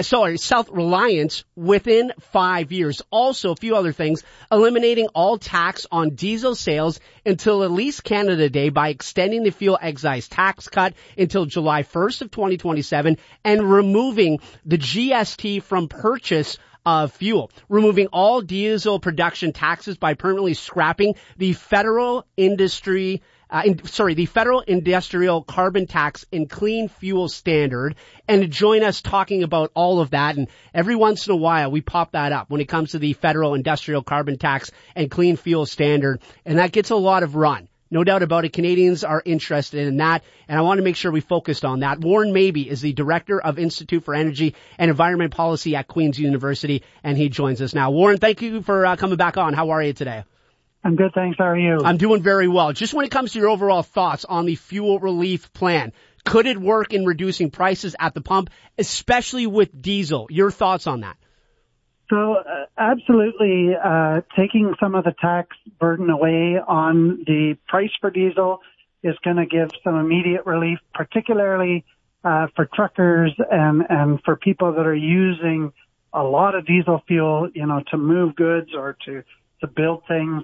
[SPEAKER 2] within 5 years. Also, a few other things, eliminating all tax on diesel sales until at least Canada Day by extending the fuel excise tax cut until July 1st of 2027 and removing the GST from purchase of fuel, removing all diesel production taxes by permanently scrapping the federal the federal industrial carbon tax and clean fuel standard. And to join us talking about all of that, and every once in a while we pop that up when it comes to the federal industrial carbon tax and clean fuel standard, and that gets a lot of run. No doubt about it. Canadians are interested in that, and I want to make sure we focused on that. Warren Mabey is the Director of Institute for Energy and Environment Policy at Queen's University, and he joins us now. Warren, thank you for coming back on. How are you today?
[SPEAKER 8] I'm good, thanks. How are you?
[SPEAKER 2] I'm doing very well. Just when it comes to your overall thoughts on the fuel relief plan, could it work in reducing prices at the pump, especially with diesel? Your thoughts on that?
[SPEAKER 8] So absolutely, taking some of the tax burden away on the price for diesel is going to give some immediate relief, particularly for truckers and for people that are using a lot of diesel fuel, to move goods or to build things.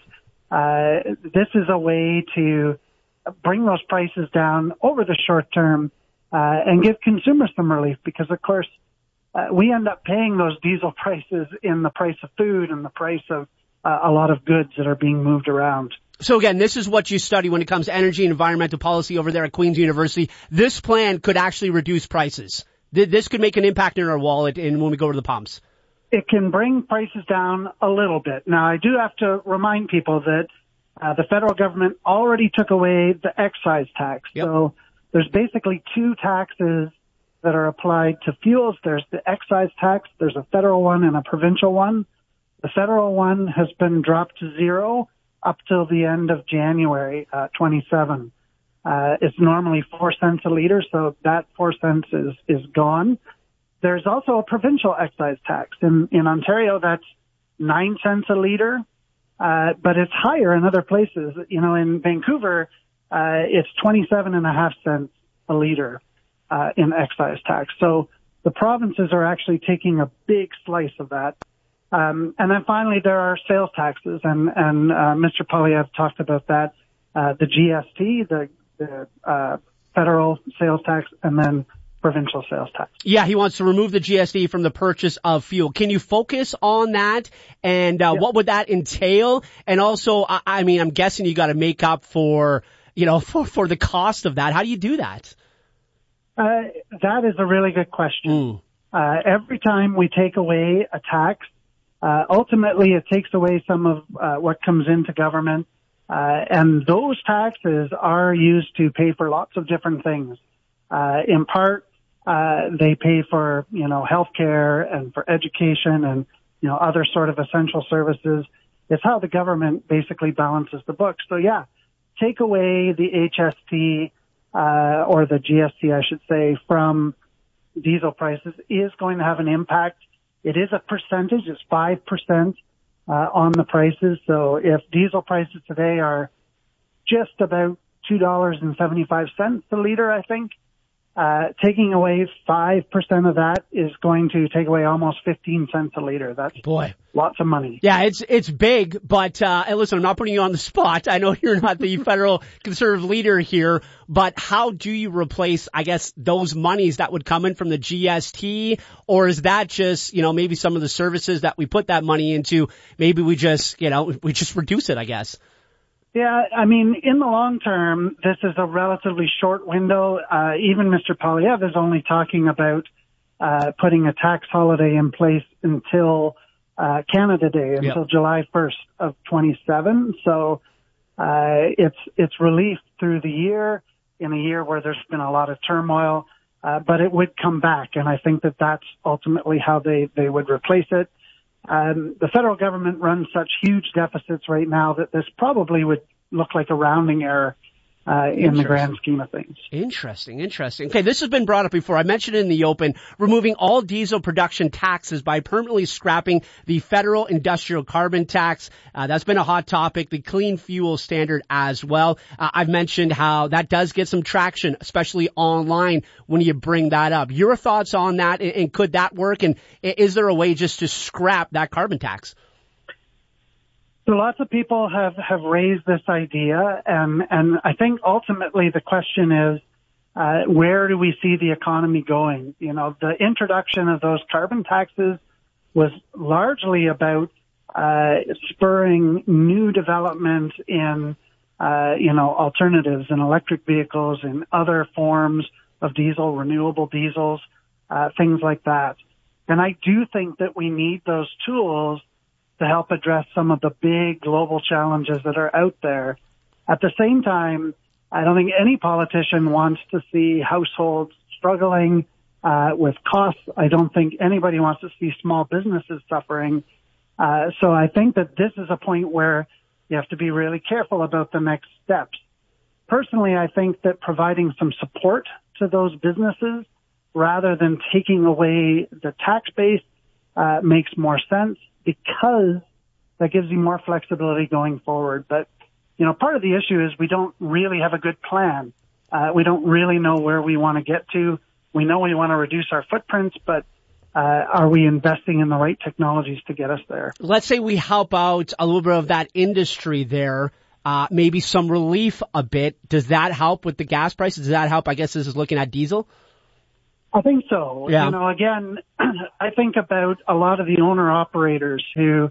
[SPEAKER 8] This is a way to bring those prices down over the short term and give consumers some relief because, of course, we end up paying those diesel prices in the price of food and the price of a lot of goods that are being moved around.
[SPEAKER 2] So again, this is what you study when it comes to energy and environmental policy over there at Queen's University. This plan could actually reduce prices. This could make an impact in our wallet and when we go to the pumps.
[SPEAKER 8] It can bring prices down a little bit. Now, I do have to remind people that the federal government already took away the excise tax. Yep. So there's basically two taxes that are applied to fuels. There's the excise tax, there's a federal one and a provincial one. The federal one has been dropped to zero up till the end of January 27. It's normally 4 cents a liter, so that 4 cents is gone. There's also a provincial excise tax. In Ontario, that's 9 cents a liter, but it's higher in other places. In Vancouver, it's 27.5 cents a liter. In excise tax. So the provinces are actually taking a big slice of that. And then finally, there are sales taxes, and Mr. Poilievre talked about that. The GST, the federal sales tax, and then provincial sales tax.
[SPEAKER 2] Yeah, he wants to remove the GST from the purchase of fuel. Can you focus on that? And what would that entail? And also, I'm guessing you got to make up for the cost of that. How do you do that?
[SPEAKER 8] That is a really good question. Every time we take away a tax, ultimately it takes away some of what comes into government, and those taxes are used to pay for lots of different things. In part, they pay for healthcare and for education and other sort of essential services. It's how the government basically balances the books. So yeah, take away the HST. Or the GST, I should say, from diesel prices is going to have an impact. It is a percentage. It's 5% on the prices. So if diesel prices today are just about $2.75 a liter, I think, taking away 5% of that is going to take away almost 15 cents a liter. That's lots of money.
[SPEAKER 2] Yeah, it's big, but listen, I'm not putting you on the spot. I know you're not the federal conservative leader here, but how do you replace, I guess, those monies that would come in from the GST, or is that just, maybe some of the services that we put that money into, maybe we just reduce it, I guess?
[SPEAKER 8] Yeah, in the long term, this is a relatively short window. Even Mr. Poilievre is only talking about putting a tax holiday in place until Canada Day, until July 1st of 27. So it's relief through the year, in a year where there's been a lot of turmoil, but it would come back, and I think that that's ultimately how they would replace it. The federal government runs such huge deficits right now that this probably would look like a rounding error in the grand scheme of things.
[SPEAKER 2] Interesting. Okay, this has been brought up before. I mentioned it in the open, removing all diesel production taxes by permanently scrapping the federal industrial carbon tax. That's been a hot topic, the clean fuel standard as well. I've mentioned how that does get some traction, especially online when you bring that up. Your thoughts on that, and could that work? And is there a way just to scrap that carbon tax?
[SPEAKER 8] So lots of people have raised this idea, and I think ultimately the question is, where do we see the economy going? The introduction of those carbon taxes was largely about spurring new development in, alternatives in electric vehicles and other forms of diesel, renewable diesels, things like that. And I do think that we need those tools to help address some of the big global challenges that are out there. At the same time, I don't think any politician wants to see households struggling with costs. I don't think anybody wants to see small businesses suffering. So I think that this is a point where you have to be really careful about the next steps. Personally, I think that providing some support to those businesses rather than taking away the tax base makes more sense, because that gives you more flexibility going forward. But, part of the issue is we don't really have a good plan. We don't really know where we want to get to. We know we want to reduce our footprints, but are we investing in the right technologies to get us there?
[SPEAKER 2] Let's say we help out a little bit of that industry there, maybe some relief a bit. Does that help with the gas prices? Does that help? I guess this is looking at diesel.
[SPEAKER 8] I think so.
[SPEAKER 2] Yeah.
[SPEAKER 8] Again, I think about a lot of the owner-operators who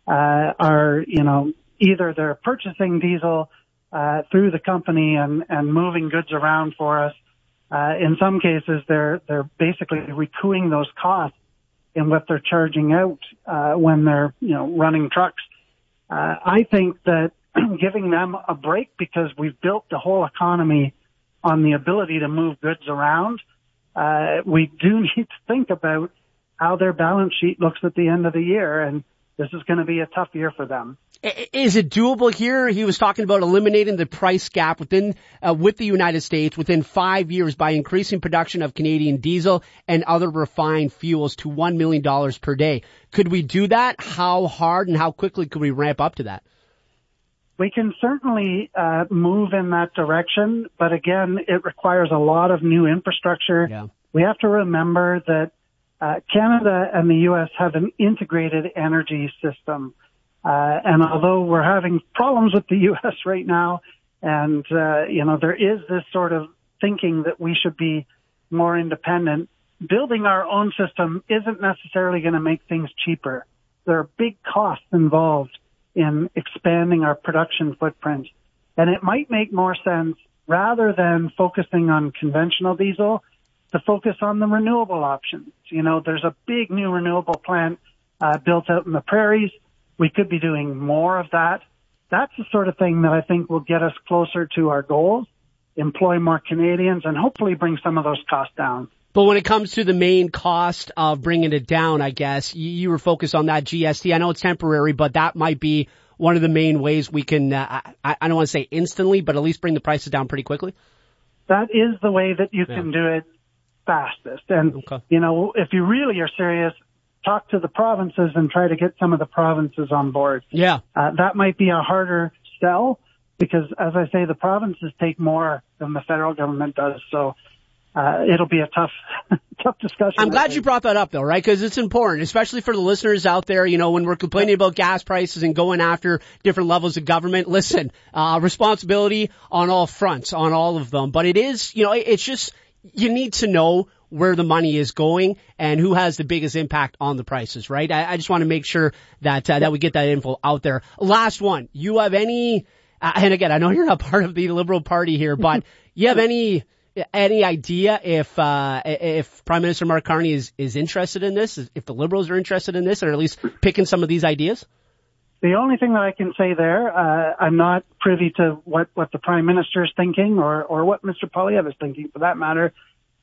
[SPEAKER 8] are, either they're purchasing diesel through the company and moving goods around for us. In some cases, they're basically recouping those costs in what they're charging out when they're, running trucks. I think that giving them a break, because we've built the whole economy on the ability to move goods around, we do need to think about how their balance sheet looks at the end of the year, and this is going to be a tough year for them.
[SPEAKER 2] Is it doable here? He was talking about eliminating the price gap with the United States within 5 years by increasing production of Canadian diesel and other refined fuels to $1 million per day. Could we do that? How hard and how quickly could we ramp up to that?
[SPEAKER 8] We can certainly move in that direction, but again, it requires a lot of new infrastructure.
[SPEAKER 2] Yeah.
[SPEAKER 8] We have to remember that Canada and the U.S. have an integrated energy system. And although we're having problems with the U.S. right now, and, there is this sort of thinking that we should be more independent, building our own system isn't necessarily going to make things cheaper. There are big costs involved in expanding our production footprint. And it might make more sense, rather than focusing on conventional diesel, to focus on the renewable options. There's a big new renewable plant built out in the prairies. We could be doing more of that. That's the sort of thing that I think will get us closer to our goals, employ more Canadians, and hopefully bring some of those costs down.
[SPEAKER 2] But when it comes to the main cost of bringing it down, I guess, you were focused on that GST. I know it's temporary, but that might be one of the main ways we can, I don't want to say instantly, but at least bring the prices down pretty quickly.
[SPEAKER 8] That is the way that you can do it fastest. And, if you really are serious, talk to the provinces and try to get some of the provinces on board.
[SPEAKER 2] Yeah.
[SPEAKER 8] That might be a harder sell because, as I say, the provinces take more than the federal government does. So it'll be a tough discussion.
[SPEAKER 2] I'm glad you brought that up, though, right? Because it's important, especially for the listeners out there. When we're complaining about gas prices and going after different levels of government. Listen, responsibility on all fronts, on all of them. But it is, it's just you need to know where the money is going and who has the biggest impact on the prices, right? I just want to make sure that we get that info out there. Last one, you have any? And again, I know you're not part of the Liberal Party here, but you have any idea if Prime Minister Mark Carney is interested in this, if the Liberals are interested in this, or at least picking some of these ideas?
[SPEAKER 8] The only thing that I can say there, I'm not privy to what the Prime Minister is thinking or what Mr. Poilievre is thinking, for that matter.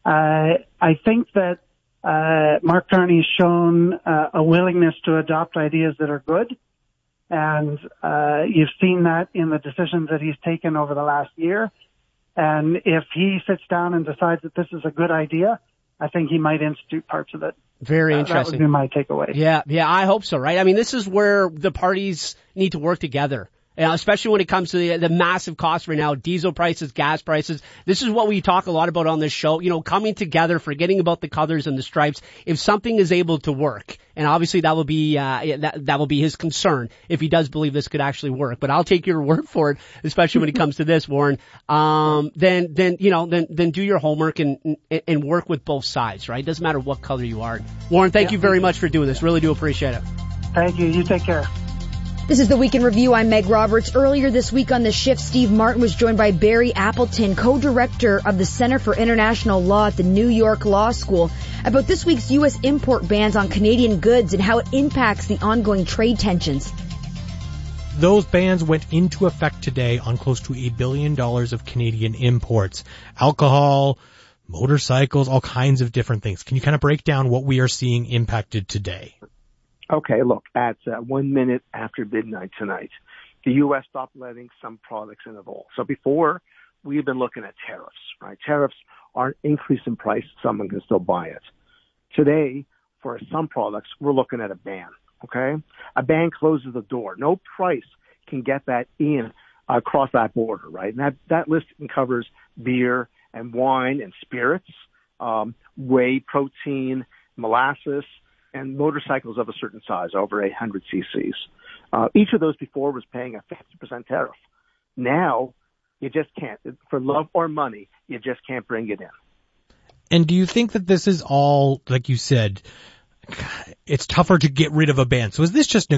[SPEAKER 8] I think that Mark Carney's shown a willingness to adopt ideas that are good, and you've seen that in the decisions that he's taken over the last year. And if he sits down and decides that this is a good idea, I think he might institute parts of it.
[SPEAKER 2] Very interesting.
[SPEAKER 8] That would be my takeaway.
[SPEAKER 2] Yeah, I hope so, right? I mean, this is where the parties need to work together. Especially when it comes to the massive costs right now, diesel prices, gas prices. This is what we talk a lot about on this show, coming together, forgetting about the colors and the stripes. If something is able to work, and obviously that will be, that will be his concern if he does believe this could actually work. But I'll take your word for it, especially when it comes to this, Warren. Then do your homework and work with both sides, right? Doesn't matter what color you are. Warren, thank you very much for doing this. Really do appreciate it.
[SPEAKER 8] Thank you. You take care.
[SPEAKER 4] This is the Week in Review. I'm Meg Roberts. Earlier this week on The Shift, Steve Martin was joined by Barry Appleton, co-director of the Center for International Law at the New York Law School, about this week's U.S. import bans on Canadian goods and how it impacts the ongoing trade tensions.
[SPEAKER 9] Those bans went into effect today on close to $1 billion of Canadian imports. Alcohol, motorcycles, all kinds of different things. Can you kind of break down what we are seeing impacted today?
[SPEAKER 10] Okay, look, at 1 minute after midnight tonight, the U.S. stopped letting some products in at all. So before, we've been looking at tariffs, right? Tariffs aren't increased in price. Someone can still buy it. Today, for some products, we're looking at a ban, okay? A ban closes the door. No price can get that in across that border, right? And that list covers beer and wine and spirits, whey protein, molasses, and motorcycles of a certain size, over 800 cc's. Each of those before was paying a 50% tariff. Now, you just can't. For love or money, you just can't bring it in.
[SPEAKER 9] And do you think that this is all, like you said, it's tougher to get rid of a ban? So is this just